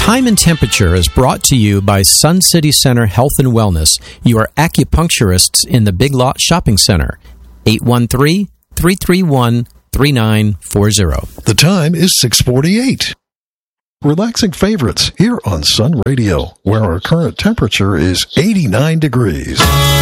Time and Temperature is brought to you by Sun City Center Health and Wellness, your acupuncturists in the Big Lot Shopping Center. 813-331-3940. The time is 6:48. Relaxing favorites here on Sun Radio, where our current temperature is 89 degrees.